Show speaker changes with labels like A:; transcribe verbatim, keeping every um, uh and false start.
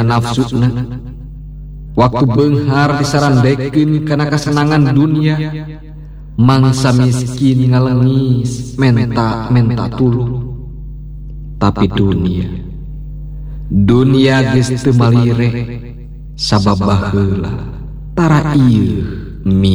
A: nafsuna. Waktu beunghar disarandekeun kana kasenangan dunia, mangsa miskin ngalengis menta-menta tulung. Tapi dunia dunia geus teu malire sabab baheula tara ieu